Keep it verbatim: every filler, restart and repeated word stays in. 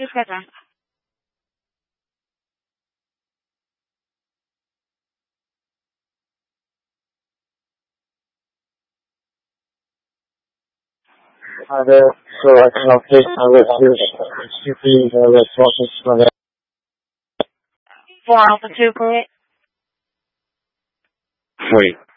Discussion. Hi there. So I can update my rescue. H T T the resources for that. four Alpha two, correct? Wait.